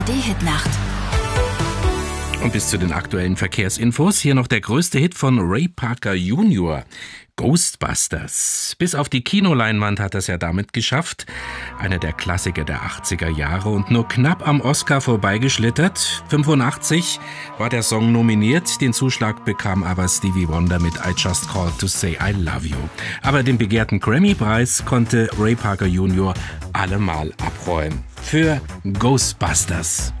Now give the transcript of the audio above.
Die Hitnacht. Und bis zu den aktuellen Verkehrsinfos hier noch der größte Hit von Ray Parker Jr., Ghostbusters. Bis auf die Kinoleinwand hat er es ja damit geschafft. Einer der Klassiker der 80er Jahre und nur knapp am Oscar vorbeigeschlittert. 85 war der Song nominiert, den Zuschlag bekam aber Stevie Wonder mit I Just Called to Say I Love You. Aber den begehrten Grammy-Preis konnte Ray Parker Jr. allemal abräumen. Für Ghostbusters.